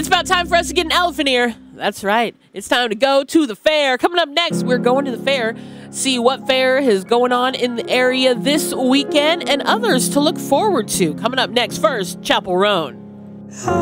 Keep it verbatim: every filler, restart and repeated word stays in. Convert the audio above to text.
about time for us to get an elephant ear. That's right. It's time to go to the fair. Coming up next, we're going to the fair. See what fair is going on in the area this weekend and others to look forward to. Coming up next, first, Chapel Roan.